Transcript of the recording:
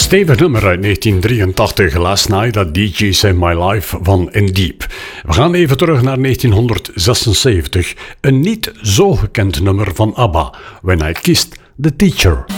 Stevig nummer uit 1983, Last Night at DJ Saved My Life van In Deep. We gaan even terug naar 1976, een niet zo gekend nummer van ABBA, When I Kissed the Teacher.